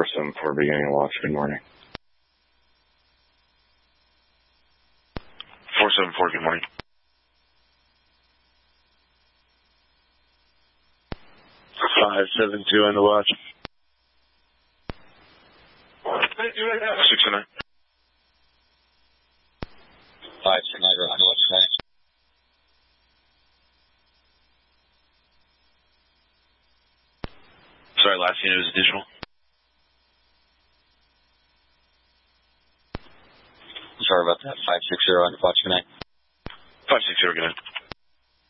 474 beginning of watch. Good morning. 474, good morning. 572 on the watch. 609. 569 on the watch. Sorry, last unit was additional. Sorry about that. 560 on the watch. Good night. 560, good night.